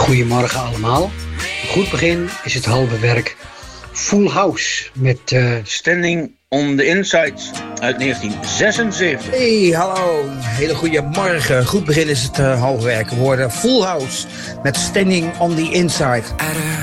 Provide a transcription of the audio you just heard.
Goedemorgen allemaal. Een goed begin is het halve werk. Full House met Standing on the Insides uit 1976. Hey, hallo. Hele goede morgen. Goed begin is het halve werk. We hoorden Full House met Standing on the Inside.